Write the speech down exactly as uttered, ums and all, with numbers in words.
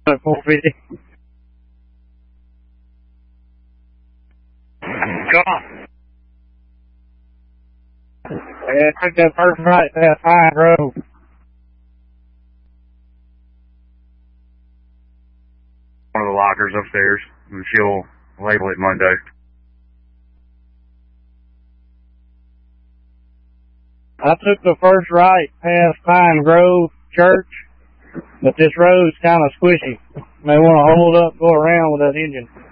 at four fifty. God. Yeah, I took that first right past Pine Grove. One of the lockers upstairs, and she'll label it Monday. I took the first right past Pine Grove Church, but this road's kind of squishy. May want to hold up, go around with that engine.